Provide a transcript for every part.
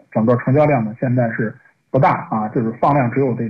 整个成交量呢现在是不大啊，就是放量只有这个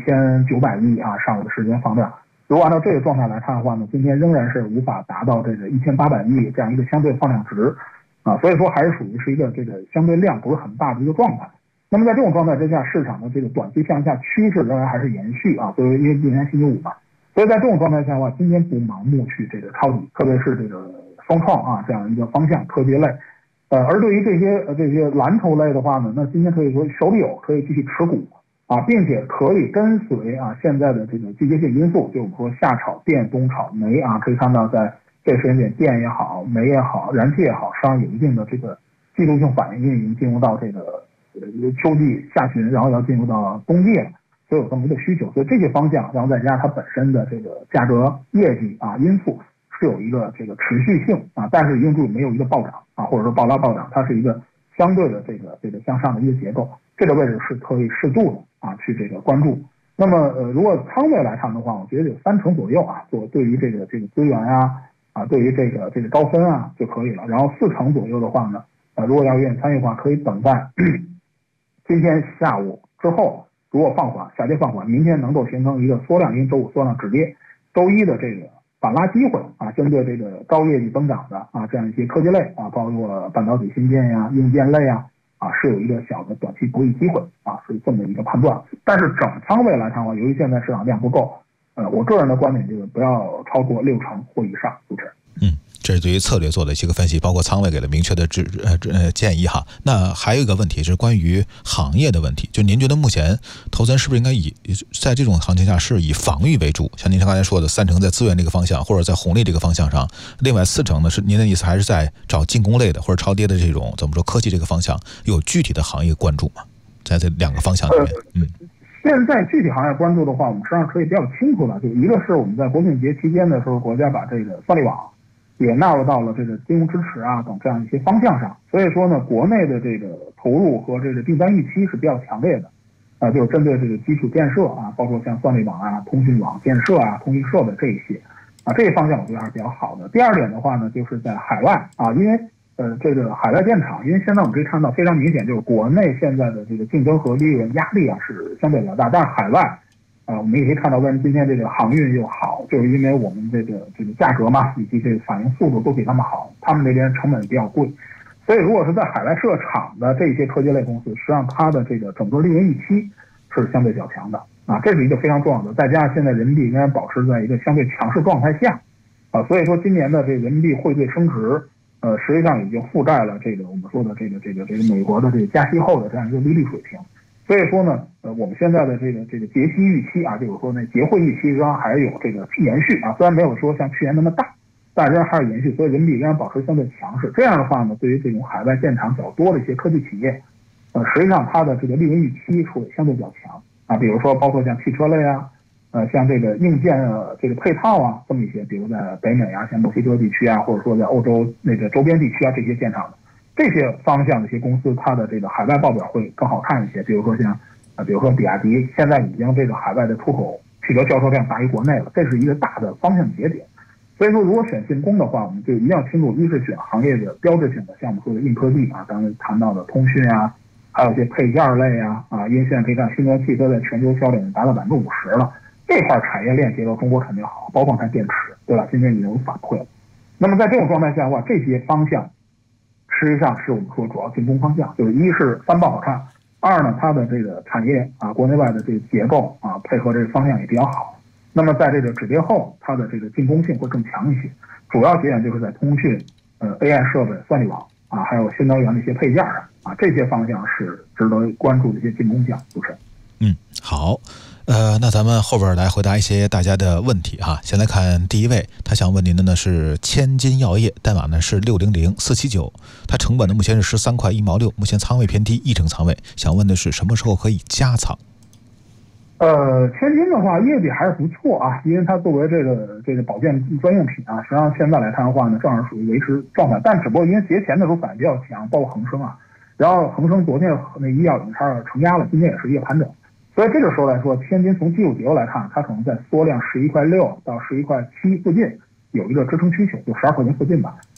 1900亿啊，上午的时间放量。如果按照这个状态来看的话呢，今天仍然是无法达到这个1800亿这样一个相对放量值啊，所以说还是属于是一个这个相对量不是很大的一个状态。那么在这种状态之下，市场的这个短期向下趋势仍然还是延续啊，作为因为今天星期五嘛，所以在这种状态下的话，今天不盲目去这个抄底，特别是这个双创啊这样一个方向科技类。而对于这些蓝筹类的话呢，那今天可以说手里有可以继续持股啊，并且可以跟随啊现在的这个季节性因素，就我们说夏炒电、冬炒煤啊，可以看到在这时间点电也好、煤也好、燃气也好，实际上有一定的这个季度性反应，因为已经进入到这个秋季下旬，然后要进入到冬季了，所以有这么一个需求，所以这些方向，然后再加上它本身的这个价格、业绩啊因素是有一个这个持续性啊，但是因素没有一个暴涨啊，或者说暴拉暴涨，它是一个相对的这个向上的一个结构，这个位置是可以适度的啊去这个关注。那么如果仓位来看的话，我觉得有30%左右啊，对于这个资源啊，对于这个高分啊就可以了。然后40%左右的话呢，如果要愿意参与的话，可以等待今天下午之后，如果放缓下跌放缓，明天能够形成一个缩量，因为周五缩量止跌，周一的这个反拉机会啊，针对这个高业绩增长的啊这样一些科技类啊，包括半导体芯片呀、硬件类啊，是有一个小的短期博弈机会啊，是这么一个判断。但是整仓位来看的话，由于现在市场量不够，我个人的观点就是不要超过60%或以上，主持人。 这是对于策略做的一些个分析，包括仓位给了明确的建议哈。那还有一个问题是关于行业的问题，就您觉得目前投资人是不是应该在这种行情下是以防御为主？像您刚才说的30%在资源这个方向，或者在红利这个方向上，另外40%呢是您的意思还是在找进攻类的或者超跌的这种怎么说科技这个方向，有具体的行业关注吗？在这两个方向里面， 现在具体行业关注的话，我们实际上可以比较清楚的，就一个是我们在国庆节期间的时候，国家把这个算力网也纳入到了这个金融支持啊等这样一些方向上，所以说呢，国内的这个投入和这个订单预期是比较强烈的，就是针对这个基础建设啊，包括像算力网啊、通讯网建设啊、通讯设备这一些啊，这些方向我觉得还是比较好的。第二点的话呢，就是在海外啊，因为这个海外建厂，因为现在我们可以看到非常明显，就是国内现在的这个竞争和利润压力啊是相对比较大，但是海外我们也可以看到，为什么今天这个航运又好，就是因为我们这个价格嘛，以及这个反应速度都比他们好，他们那边成本比较贵，所以如果是在海外设厂的这些科技类公司，实际上它的这个整个利润预期是相对较强的啊，这是一个非常重要的。再加上现在人民币仍然保持在一个相对强势状态下啊，所以说今年的这个人民币汇兑升值，实际上已经覆盖了这个我们说的这个美国的这个加息后的这样一个利率水平。所以说呢，我们现在的这个结息预期啊，就是说呢，结汇预期仍然还有这个延续啊，虽然没有说像去年那么大，但仍然还是延续，所以人民币仍然保持相对强势。这样的话呢，对于这种海外建厂较多的一些科技企业，实际上它的这个利润预期会相对较强啊，比如说包括像汽车类啊，像这个硬件这个配套啊，这么一些，比如在北美啊，像墨西哥地区啊，或者说在欧洲那个周边地区啊，这些建厂的。这些方向的一些公司，它的这个海外报表会更好看一些。比如说像，比如说比亚迪，现在已经这个海外的出口汽车销售量大于国内了，这是一个大的方向节点。所以说，如果选进攻的话，我们就一定要清楚，一是选行业的标志性的，像我们说的硬科技啊，刚才谈到的通讯啊，还有一些配件类啊，因为现在可以看新能源汽车在全球销量达到50%了，这块产业链结构中国肯定好，包括看电池，对吧？今天已经有反馈了。那么在这种状态下的话，这些方向实际上是我们说主要进攻方向，就是一是三报好看，二呢它的这个产业啊国内外的这个结构啊配合这个方向也比较好。那么在这个止跌后，它的这个进攻性会更强一些。主要节点就是在通讯、AI 设备、算力网啊，还有新能源的一些配件啊，这些方向是值得关注的一些进攻项。主持人， 好。那咱们后边来回答一些大家的问题哈。先来看第一位，他想问您的呢是千金药业，代码呢是600479，它成本呢目前是13块1毛6，目前仓位偏低，1成仓位，想问的是什么时候可以加仓？ 千金的话业绩还是不错啊，因为它作为这个保健专用品啊，实际上现在来看的话呢，正好属于维持状态，但只不过因为节前的时候反应比较强，包括恒生啊，然后恒生昨天那医药已经开始承压了，今天也是夜盘整。所以这个时候来说，千金从技术结构来看，它可能在缩量11.6块到11.7块附近有一个支撑需求，就12块钱附近吧。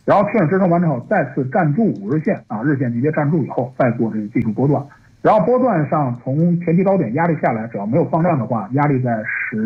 然后确认支撑完成后，再次站住5日线啊，日线级别站住以后，再做这个技术波段。然后波段上从前期高点压力下来，只要没有放量的话，压力在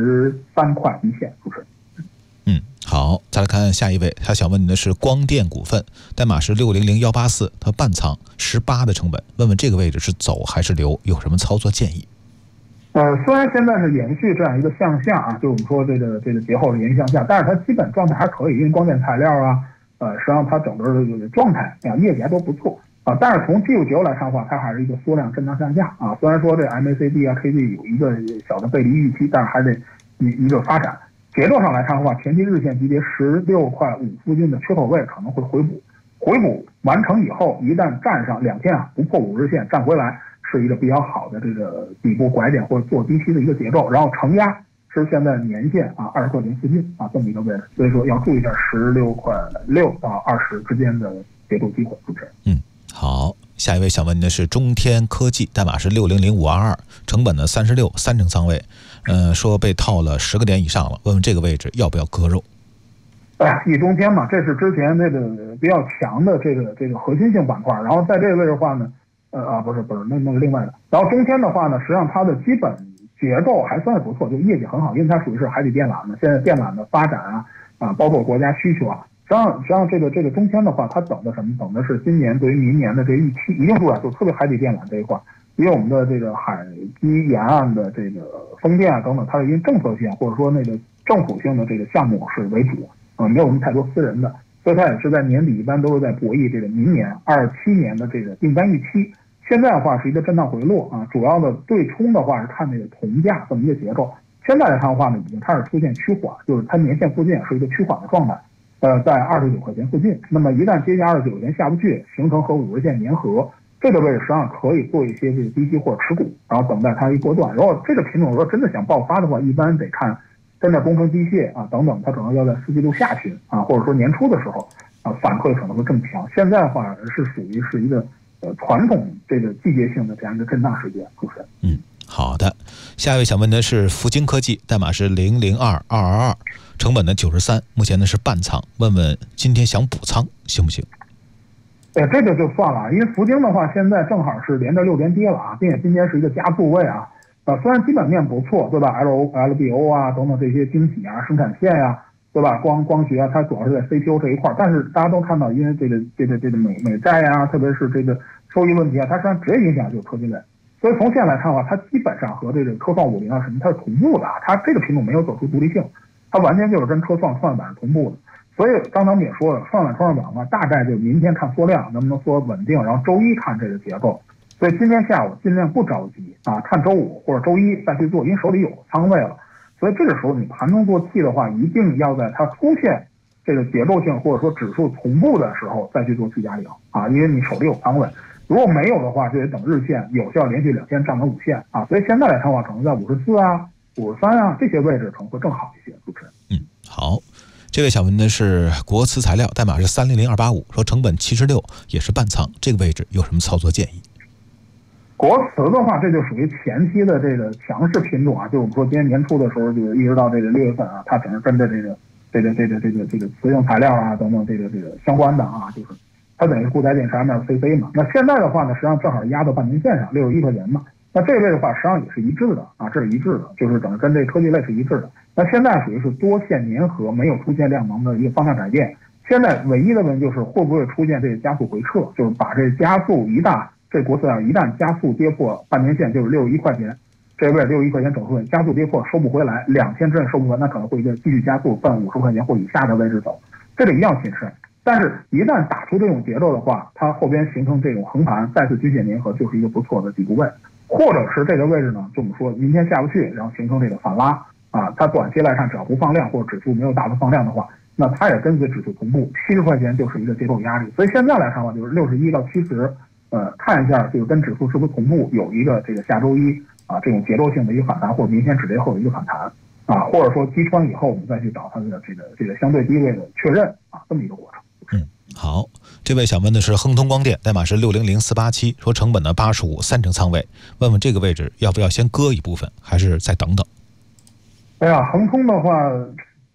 13块一线，主持人。 好，再来看下一位，他想问你的是光电股份，代码是600184，它半仓18的成本，问问这个位置是走还是留，有什么操作建议？ 虽然现在是延续这样一个向下啊，就我们说这个节后的延续向下，但是它基本状态还可以，因为光电材料啊，实际上它整个的状态啊，业绩还都不错啊。但是从技术结构来看的话，它还是一个缩量震荡向下啊。虽然说这 MACD 啊 KD 有一个小的背离预期，但是还得一个发展。结构上来看的话，前期日线级别16.5块附近的缺口位可能会回补，回补完成以后，一旦站上2天啊不破5日线站回来，是一个比较好的这个底部拐点或者做低吸的一个节奏，然后承压是现在年线啊20块钱附近啊这么一个位置，所以说要注意一下16.6块到20之间的节奏机会，主持人。 好，下一位想问您的是中天科技，代码是600522，成本呢36，三成仓位，说被套了10个点以上了，问问这个位置要不要割肉？ 以中天嘛，这是之前这个比较强的这个核心性板块，然后在这个位置的话呢，不是那是另外的。然后中天的话呢，实际上它的基本结构还算是不错，就业绩很好，因为它属于是海底电缆的，现在电缆的发展包括国家需求啊。实际上这个中天的话，它等的什么？等的是今年对于明年的这预期，一定注意啊，就特别海底电缆这一块，因为我们的这个海基沿岸的这个风电啊等等，它是因为政策性或者说那个政府性的这个项目是为主没有什么太多私人的，所以它也是在年底一般都是在博弈这个明年27年的这个订单预期。现在的话是一个震荡回落啊，主要的对冲的话是看这个铜价这么一个结构。现在来看的话呢，已经开始出现趋缓，就是它年线附近是一个趋缓的状态。在29块钱附近，那么一旦接近29块钱下不去，形成和5日线粘合，这个位置实际上可以做一些这个低吸或者持股，然后等待它一波段。如果这个品种如果真的想爆发的话，一般得看真的工程机械啊等等，它可能要在4季度下旬啊，或者说年初的时候反馈可能会更强。现在的话是属于是一个传统这个季节性的这样一个震荡时间，主持人。 好的，下一位想问的是福晶科技，代码是002222，成本呢93，目前呢是半仓，问问今天想补仓行不行？ 这个就算了，因为福晶的话现在正好是连着6连跌了啊，并且今天是一个加速位啊，虽然基本面不错，对吧 ？LBO 啊等等这些晶体啊、生产线呀、对吧？光学啊，它主要是在 CPU 这一块，但是大家都看到，因为这个美债啊，特别是这个收益问题啊，它实际上直接影响就是科技类。所以从现在来看的话，它基本上和这个科创50啊什么它是同步的啊，它这个品种没有走出独立性，它完全就是跟科创创业板是同步的。所以刚才我们也说了，创业板的话，大概就明天看缩量能不能缩稳定，然后周一看这个结构。所以今天下午尽量不着急啊，看周五或者周一再去做，因为手里有仓位了。所以这个时候你盘中做 T 的话，一定要在它出现这个结构性或者说指数同步的时候再去做去加零啊，因为你手里有仓位。如果没有的话，就得等日线有效连续2天站稳5线啊。所以现在来看的话，可能在54啊、53啊这些位置可能会更好一些。主持人， 好，这位想问的是国瓷材料，代码是300285，说成本76，也是半仓，这个位置有什么操作建议？ 国瓷的话，这就属于前期的这个强势品种啊，就我们说今年年初的时候，就一直到这个6月份啊，它整个跟着这个瓷用材料啊等等这个相关的啊，就是它等于是固态电池 MLCC 嘛。那现在的话呢，实际上正好压到半年线上61块钱嘛。那这类的话，实际上也是一致的啊，这是一致的，就是等于跟这科技类是一致的。那现在属于是多线粘合，没有出现量能的一个方向改变。现在唯一的问题就是会不会出现这个加速回撤，就是把这加速这国瓷一旦加速跌破半年线，就是61块钱，这位61块钱整数位加速跌破收不回来，2天之内收不回来，那可能会继续加速奔50块钱或以下的位置走，这个一样谨慎。但是，一旦打出这种节奏的话，它后边形成这种横盘再次均线粘合，就是一个不错的底部位，或者是这个位置呢，就我们说明天下不去，然后形成这个反拉啊，它短期来看只要不放量或者指数没有大幅放量的话，那它也跟随指数同步，70块钱就是一个结构压力。所以现在来看的话，就是61到70，看一下就是跟指数是不是同步，有一个这个下周一啊这种节奏性的一个反弹，或者明天止跌后的一个反弹啊，或者说击穿以后我们再去找它的这个相对低位的确认啊，这么一个过程。 好，这位想问的是亨通光电，代码是600487，说成本呢85，三成仓位，问问这个位置要不要先割一部分，还是再等等？ 哎呀，亨通的话，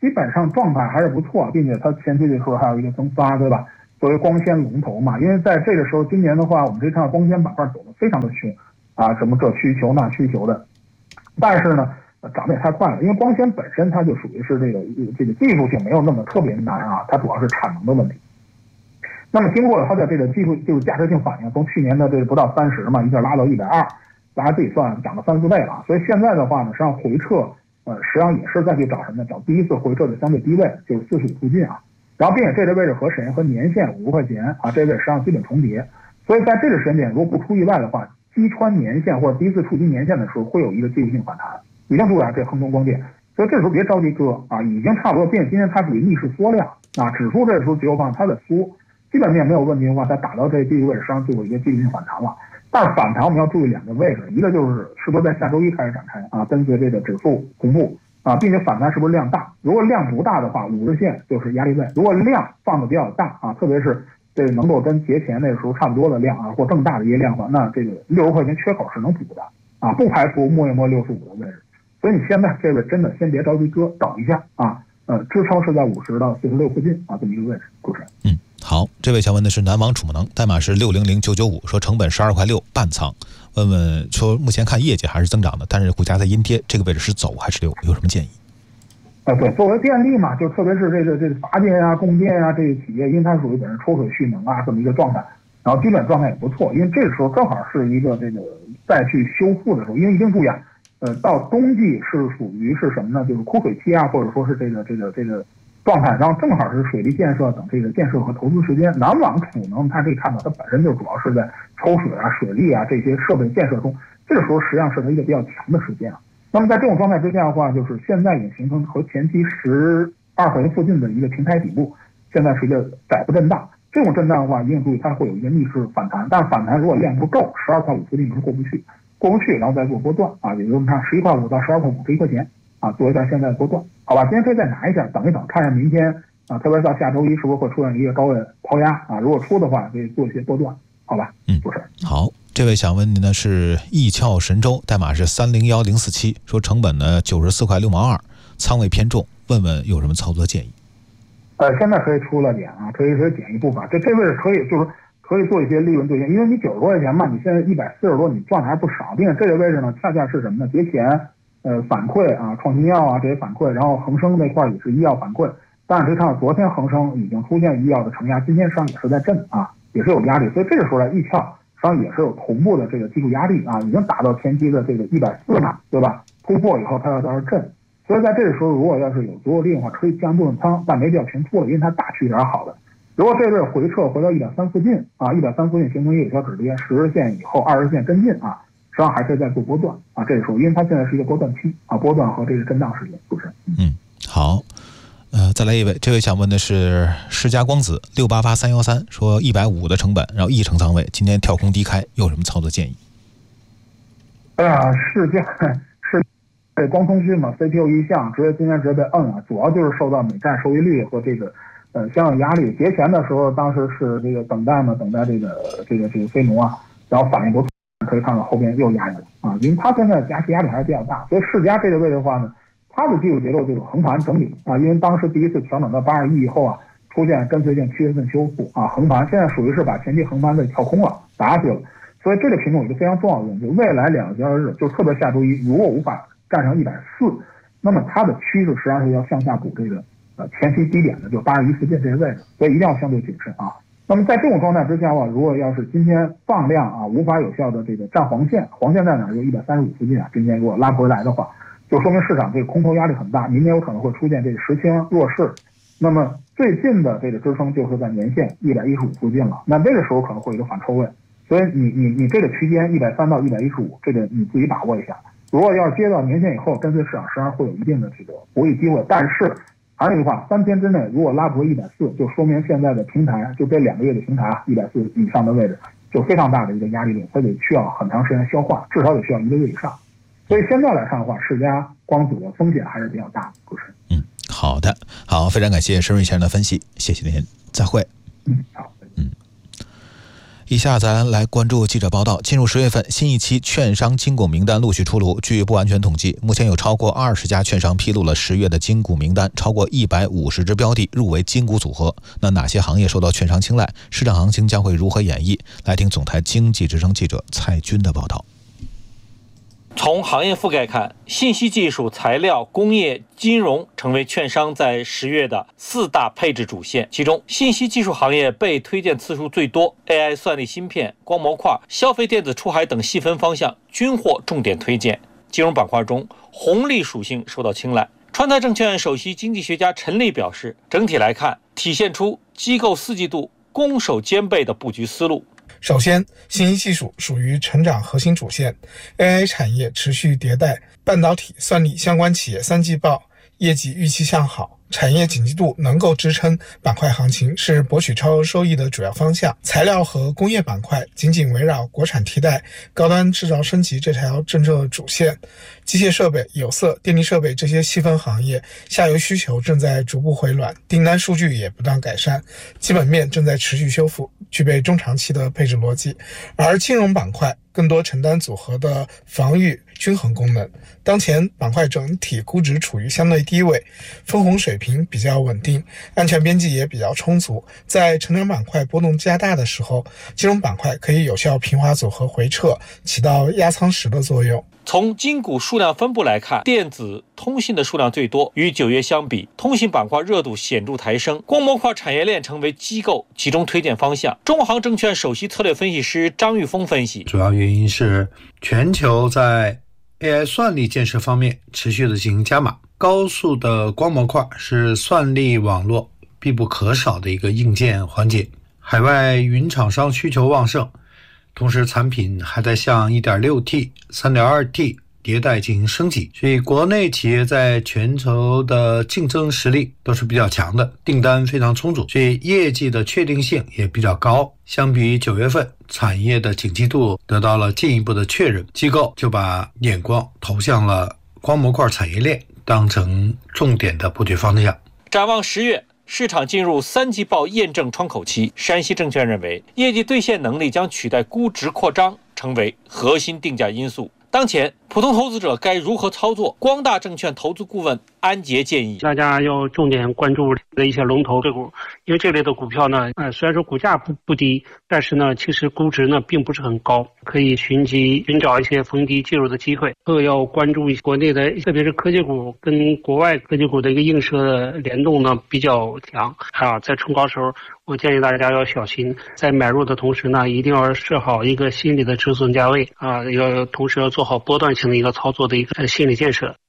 基本上状态还是不错，并且它前期的时候还有一个增发，对吧？作为光纤龙头嘛，因为在这个时候，今年的话，我们可以看到光纤板块走得非常的凶啊，什么这需求那需求的，但是呢，涨得也太快了，因为光纤本身它就属于是这个技术性没有那么特别难啊，它主要是产能的问题。那么经过了它的这个技术价值性反应，从去年的这个不到30嘛，一下拉到120，大家自己算涨了3、4倍了。所以现在的话呢，实际上回撤，实际上也是再去找什么呢？找第一次回撤的相对低位，就是45附近啊。然后并且这个位置和谁和年线50块钱啊，这个位置实际上基本重叠。所以在这个时间点，如果不出意外的话，击穿年线或者第一次触及年线的时候，会有一个技术性反弹。一定注意啊，这恒中光电。所以这时候别着急割啊，已经差不多，并且今天它属于逆势缩量啊，指数这时候结构方它的缩。基本面没有问题的话，它打到这技术位置上就有一个技术性反弹了。但是反弹我们要注意2个位置，一个就是是不是在下周一开始展开啊，跟随这个指数同步啊，并且反弹是不是量大？如果量不大的话，50日线就是压力位；如果量放的比较大啊，特别是这个能够跟节前那个时候差不多的量啊，或更大的一些量的话，那这个60块钱缺口是能补的啊，不排除摸一摸65的位置。所以你现在这个真的先别着急割，等一下啊，支撑是在50到46附近啊，这么一个位置。主持人， 好，这位想问的是南王储能，代码是600995，说成本12块6半仓，问问说目前看业绩还是增长的，但是股价在阴跌，这个位置是走还是留？有什么建议？ 对，作为电力嘛，就特别是这个发电啊、供电啊这些企业，因为它属于本身抽水蓄能啊这么一个状态，然后基本状态也不错，因为这个时候正好是一个这个再去修复的时候，因为一定注意啊，到冬季是属于是什么呢？就是枯水期啊，或者说是这个状态，然后正好是水利建设等这个建设和投资时间。南网储能，它可以看到，它本身就主要是在抽水啊、水利啊这些设备建设中，这个时候实际上是它一个比较强的时间啊。那么在这种状态之下的话，就是现在已经形成和前期12块钱附近的一个平台底部，现在是一个窄幅震荡。这种震荡的话，一定注意它会有一个逆势反弹，但是反弹如果量不够，12块5附近是过不去，然后再做波段啊，也就是我们看11块5到12块5这1块钱。啊，做一下现在的波段，好吧，今天可以再拿一下，等一等，看一下明天啊，特别是到下周一是不是会出现一个高位抛压啊？如果出的话，可以做一些波段，好吧？主持人。 好，这位想问您的是易翘神州，代码是301047，说成本呢94块6毛2，仓位偏重，问问有什么操作建议？ 现在可以出了点啊，可以减一部分，这位置可以做一些利润兑现，因为你90多块钱嘛，你现在140多，你赚的还不少，并且这个位置呢，恰恰是什么呢？节前。反馈啊，创新药啊这些反馈，然后恒生那块也是医药反馈，但是可以看到昨天恒生已经出现医药的承压，今天实际上也是在震啊，也是有压力，所以这个时候呢，易翘实际上也是有同步的这个技术压力啊，已经达到前期的这个140了，对吧？突破以后它要到这震，所以在这个时候如果要是有足够利润的话，可以降部分仓，但没必要全出了，因为它大趋势还是好的。如果这阵回撤回到130附近啊，130附近形成一个有效止跌，10日线以后20日线跟进啊。实际上还是在做波段啊，这个时候，因为它现在是一个波段期啊，波段和这个震荡时间，主持人。 好，再来一位，这位想问的是世嘉光子688313，说150的成本，然后1成仓位，今天跳空低开，有什么操作建议？ 世嘉是这光通讯嘛 ，CPU 一项今天直接被摁了，主要就是受到美债收益率和这个相应压力。节前的时候，当时是这个等待这个非农啊，然后反应不错。可以看到后边又压下来啊，因为它现在加息压力还是比较大，所以世嘉这个位置的话呢，它的技术结构就是横盘整理啊，因为当时第一次调整到81以后啊，出现跟随性7月份修复啊，横盘现在属于是把前期横盘的跳空了，打下去了，所以这个品种有一个非常重要的用途，未来2个交易日，就特别下周一，如果无法站上140，那么它的趋势实际上是要向下补这个前期低点的，就81附近这个位置，所以一定要相对谨慎啊。那么在这种状态之下的话，如果要是今天放量啊，无法有效的这个站黄线，黄线在哪？就135附近啊，今天如果拉回来的话，就说明市场这个空头压力很大，明天有可能会出现这个时轻弱势。那么最近的这个支撑就是在年线115附近了，那这个时候可能会有一个反抽位，所以你这个区间130到115，这个你自己把握一下。如果要是接到年线以后，跟随市场实际上会有一定的这个博弈机会，但是。还是那句话，3天之内如果拉不回140，就说明现在的平台，就这2个月的平台140以上的位置，就非常大的一个压力点，它得需要很长时间消化，至少得需要1个月以上。所以现在来看的话，世嘉光子的风险还是比较大的，主持人。 好的，好，非常感谢申瑞先生的分析，谢谢您，再会。 好。 以下咱来关注记者报道。进入10月份，新一期券商金股名单陆续出炉。据不完全统计，目前有超过20家券商披露了10月的金股名单，超过150只标的入围金股组合。那哪些行业受到券商青睐？市场行情将会如何演绎？来听总台经济之声记者蔡军的报道。 从行业覆盖看，信息技术、材料、工业、金融成为券商在10月的4大配置主线。其中，信息技术行业被推荐次数最多 ，AI 算力芯片、光模块、消费电子出海等细分方向均获重点推荐。金融板块中，红利属性受到青睐。川泰证券首席经济学家陈立表示，整体来看，体现出机构4季度攻守兼备的布局思路。 首先，信息技术属于成长核心主线 ，AI 产业持续迭代，半导体、算力相关企业3季报业绩预期向好，产业景气度能够支撑板块行情，是博取超额收益的主要方向。材料和工业板块紧紧围绕国产替代、高端制造升级这条政策主线。机械设备、有色、电力设备这些细分行业下游需求正在逐步回暖，订单数据也不断改善，基本面正在持续修复，具备中长期的配置逻辑。而金融板块更多承担组合的防御均衡功能。当前板块整体估值处于相对低位，分红水平比较稳定，安全边际也比较充足。在成长板块波动加大的时候，金融板块可以有效平滑组合回撤，起到压舱石的作用。 从金股数量分布来看，电子、通信的数量最多，与9月相比，通信板块热度显著抬升，光模块产业链成为机构集中推荐方向。中航证券首席策略分析师张玉峰分析， 主要原因是全球在 AI 算力建设方面持续的进行加码，高速的光模块是算力网络必不可少的一个硬件环节，海外云厂商需求旺盛，同时产品还在向 1.6T、3.2T 迭代进行升级，所以国内企业在全球的竞争实力都是比较强的，订单非常充足，所以业绩的确定性也比较高。相比于9月份，产业的景气度得到了进一步的确认，机构就把眼光投向了光模块产业链，当成重点的布局方向。 展望10月，市场进入3季报验证窗口期，山西证券认为，业绩兑现能力将取代估值扩张，成为核心定价因素。当前，普通投资者该如何操作？光大证券投资顾问安杰建议， 大家要重点关注的一些龙头个股，因为这类的股票呢，虽然说股价不低，但是呢，其实估值呢并不是很高，可以寻找一些逢低介入的机会。要关注一些国内的，特别是科技股跟国外科技股的一个映射联动呢比较强在冲高时候，我建议大家要小心，在买入的同时呢，一定要设好一个心理的止损价位要同时要做好波段性的一个操作的一个心理建设。